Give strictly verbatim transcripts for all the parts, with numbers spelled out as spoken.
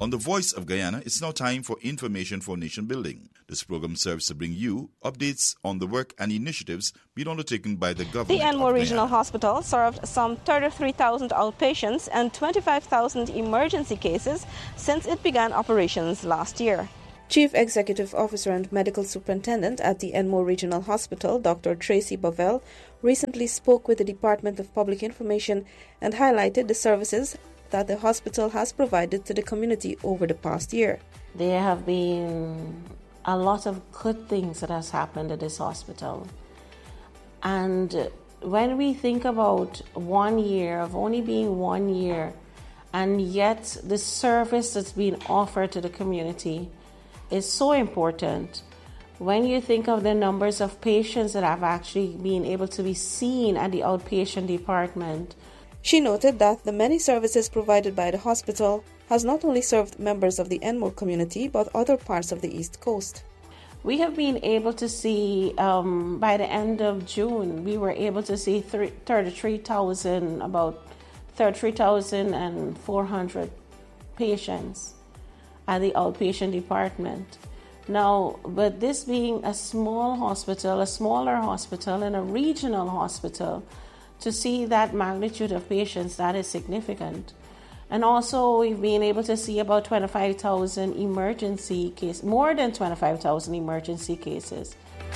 On The Voice of Guyana, it's now time for Information for Nation Building. This program serves to bring you updates on the work and initiatives being undertaken by the government. The Enmore Regional Hospital served some thirty-three thousand outpatients and twenty-five thousand emergency cases since it began operations last year. Chief Executive Officer and Medical Superintendent at the Enmore Regional Hospital, Doctor Tracy Bovell, recently spoke with the Department of Public Information and highlighted the services that the hospital has provided to the community over the past year. There have been a lot of good things that has happened at this hospital. And when we think about one year, of only being one year, and yet the service that's being offered to the community is so important. When you think of the numbers of patients that have actually been able to be seen at the outpatient department. She noted that the many services provided by the hospital has not only served members of the Enmore community, but other parts of the East Coast. We have been able to see, um, by the end of June, we were able to see thirty-three thousand, about thirty-three thousand four hundred patients at the outpatient department. Now, but this being a small hospital, a smaller hospital, and a regional hospital, to see that magnitude of patients, that is significant. And also, we've been able to see about twenty-five thousand emergency cases, more than twenty-five thousand emergency cases.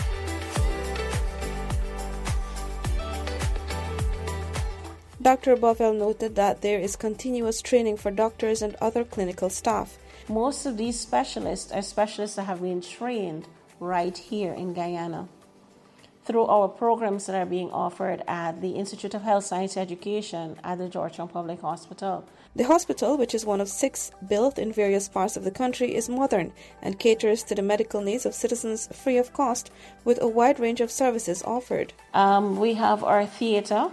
Doctor Bovell noted that there is continuous training for doctors and other clinical staff. Most of these specialists are specialists that have been trained right here in Guyana through our programs that are being offered at the Institute of Health Science Education at the Georgetown Public Hospital. The hospital, which is one of six built in various parts of the country, is modern and caters to the medical needs of citizens free of cost with a wide range of services offered. Um, we have our theater,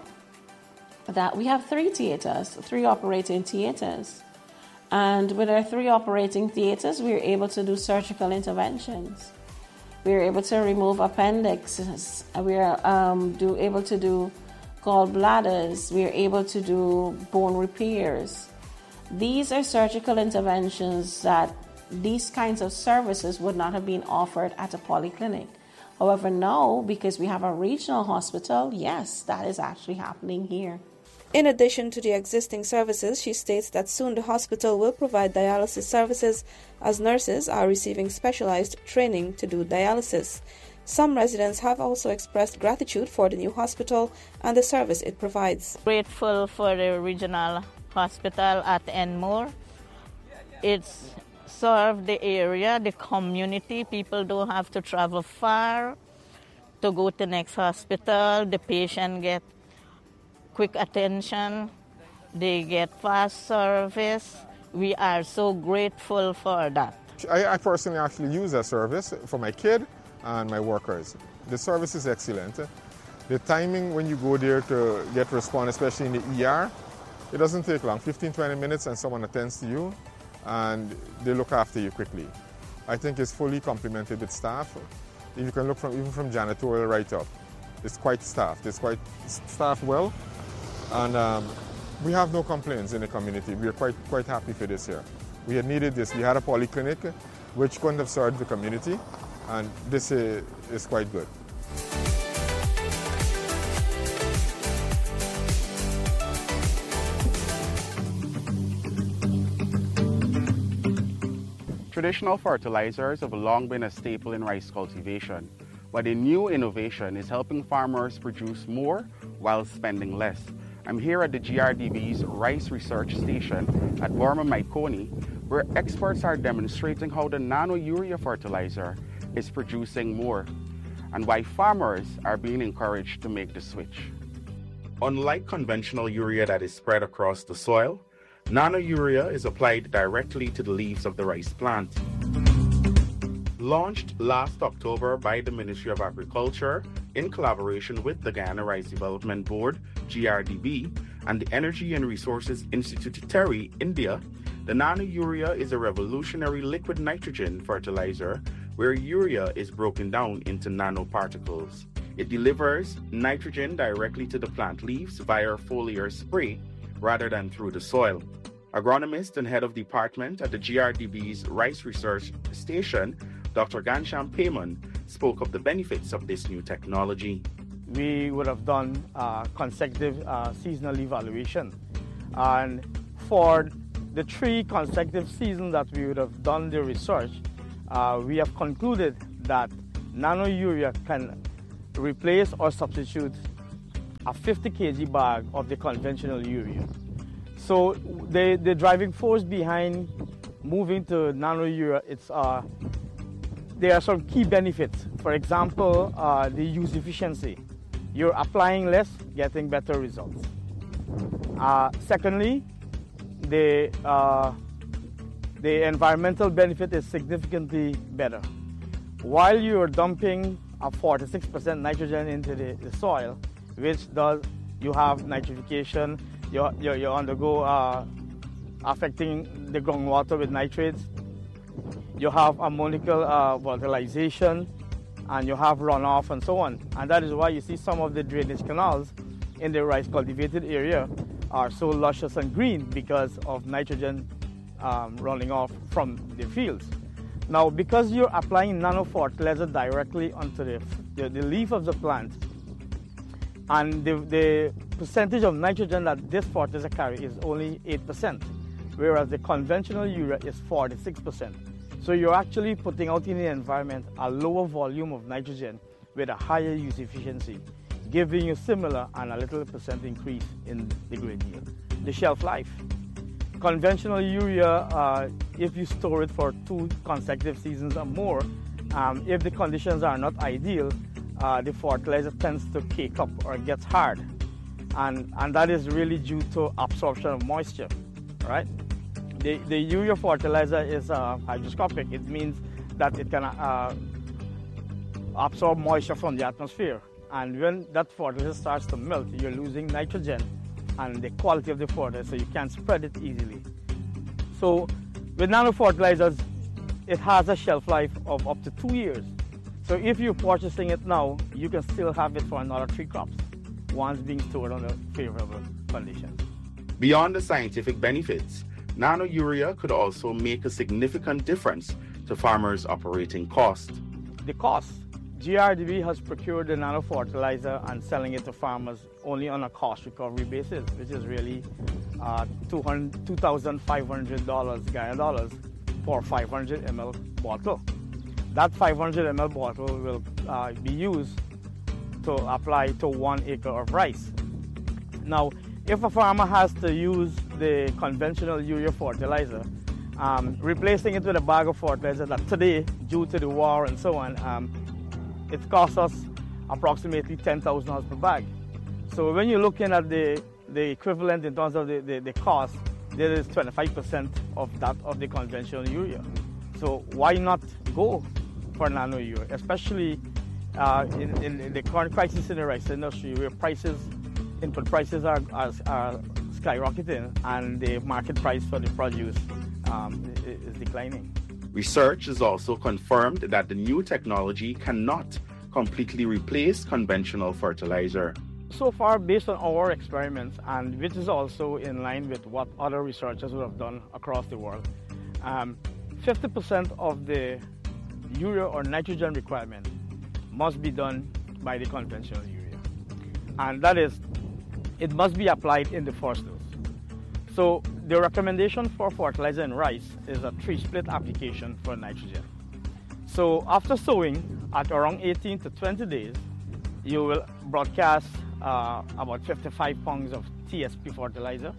that we have three theaters, three operating theaters. And with our three operating theaters, we are able to do surgical interventions. We are able to remove appendixes. We are um, do, able to do gallbladders. We are able to do bone repairs. These are surgical interventions that these kinds of services would not have been offered at a polyclinic. However, now, because we have a regional hospital, yes, that is actually happening here. In addition to the existing services, she states that soon the hospital will provide dialysis services as nurses are receiving specialized training to do dialysis. Some residents have also expressed gratitude for the new hospital and the service it provides. Grateful for the regional hospital at Enmore. It's served the area, the community. People don't have to travel far to go to the next hospital. The patient get quick attention, they get fast service. We are so grateful for that. I, I personally actually use that service for my kid and my workers. The service is excellent. The timing when you go there to get response, especially in the E R, it doesn't take long, fifteen to twenty minutes, and someone attends to you and they look after you quickly. I think it's fully complemented with staff. You can look from even from janitorial right up. It's quite staffed, it's quite staffed well. And um, we have no complaints in the community. We are quite quite happy for this year. We had needed this. We had a polyclinic which couldn't have served the community, and this is, is quite good. Traditional fertilizers have long been a staple in rice cultivation, but a new innovation is helping farmers produce more while spending less. I'm here at the G R D B's Rice Research Station at Borma-Maikoni, where experts are demonstrating how the nano-urea fertilizer is producing more and why farmers are being encouraged to make the switch. Unlike conventional urea that is spread across the soil, nano-urea is applied directly to the leaves of the rice plant. Launched last October by the Ministry of Agriculture in collaboration with the Guyana Rice Development Board, G R D B, and the Energy and Resources Institute Terry, India, the nano-urea is a revolutionary liquid nitrogen fertilizer where urea is broken down into nanoparticles. It delivers nitrogen directly to the plant leaves via foliar spray rather than through the soil. Agronomist and head of department at the G R D B's Rice Research Station, Doctor Ghanshyam Payman, spoke of the benefits of this new technology. We would have done uh, consecutive uh, seasonal evaluation, and for the three consecutive seasons that we would have done the research, uh, we have concluded that nano urea can replace or substitute a fifty kilogram bag of the conventional urea. So the, the driving force behind moving to nano urea, it's, uh, there are some key benefits. For example, uh, the use efficiency. You're applying less, getting better results. Uh, secondly, the, uh, the environmental benefit is significantly better. While you're dumping a forty-six percent nitrogen into the, the soil, which does, you have nitrification, you, you, you undergo uh, affecting the groundwater with nitrates, you have ammonical uh, volatilization, and you have runoff and so on. And that is why you see some of the drainage canals in the rice cultivated area are so luscious and green because of nitrogen um, running off from the fields. Now, because you're applying nano fertilizer directly onto the, the, the leaf of the plant, and the, the percentage of nitrogen that this fertilizer carries is only eight percent, whereas the conventional urea is forty-six percent. So you're actually putting out in the environment a lower volume of nitrogen with a higher use efficiency, giving you similar and a little percent increase in the grain yield. The shelf life. Conventional urea, uh, if you store it for two consecutive seasons or more, um, if the conditions are not ideal, uh, the fertilizer tends to cake up or it gets hard. And, and that is really due to absorption of moisture, right? The, the urea fertilizer is uh, hygroscopic. It means that it can uh, absorb moisture from the atmosphere. And when that fertilizer starts to melt, you're losing nitrogen and the quality of the fertilizer, so you can't spread it easily. So with nano fertilizers, it has a shelf life of up to two years. So if you're purchasing it now, you can still have it for another three crops, once being stored under favorable conditions. Beyond the scientific benefits, nano urea could also make a significant difference to farmers' operating cost. The cost. G R D B has procured the nano fertilizer and selling it to farmers only on a cost recovery basis, which is really uh, two thousand five hundred dollars Guyana dollars for five hundred milliliter bottle. That five hundred milliliter bottle will uh, be used to apply to one acre of rice. Now, if a farmer has to use the conventional urea fertilizer, um, replacing it with a bag of fertilizer that today, due to the war and so on, um, it costs us approximately ten thousand dollars per bag. So when you're looking at the, the equivalent in terms of the, the, the cost, there is twenty-five percent of that of the conventional urea. So why not go for nano urea, especially uh, in, in, in the current crisis in the rice industry where prices, input prices are, are, are skyrocketing and the market price for the produce um, is declining. Research has also confirmed that the new technology cannot completely replace conventional fertilizer. So far, based on our experiments, and which is also in line with what other researchers would have done across the world, um, fifty percent of the urea or nitrogen requirement must be done by the conventional urea. And that is, it must be applied in the first dose. So the recommendation for fertilizer in rice is a three-split application for nitrogen. So after sowing, at around eighteen to twenty days, you will broadcast uh, about fifty-five pounds of T S P fertilizer,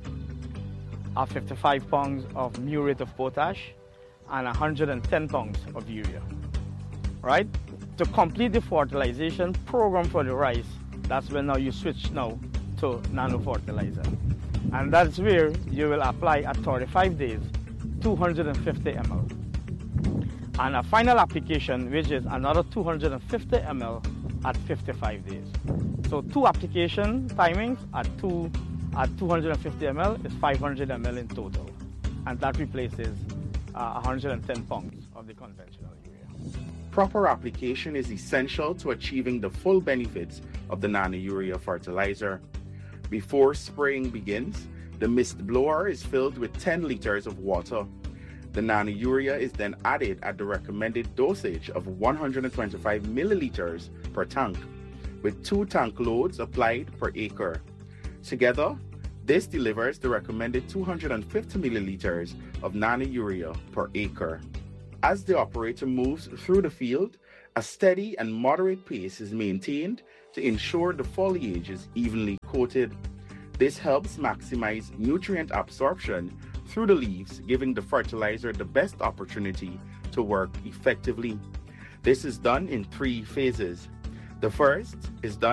uh, fifty-five pounds of muriate of potash, and one hundred ten pounds of urea. Right? To complete the fertilization program for the rice, that's when now you switch now to nano fertilizer. And that's where you will apply at thirty-five days, two hundred fifty milliliters. And a final application, which is another two hundred fifty milliliters at fifty-five days. So two application timings at two at two hundred fifty milliliters is five hundred milliliters in total. And that replaces uh, one hundred ten pounds of the conventional urea. Proper application is essential to achieving the full benefits of the nano urea fertilizer. Before spraying begins, The mist blower is filled with ten liters of water. The nano-urea is then added at the recommended dosage of one hundred twenty-five milliliters per tank, with two tank loads applied per acre. Together, this delivers the recommended two hundred fifty milliliters of nano-urea per acre. As the operator moves through the field, a steady and moderate pace is maintained to ensure the foliage is evenly coated. This helps maximize nutrient absorption through the leaves, giving the fertilizer the best opportunity to work effectively. This is done in three phases. The first is done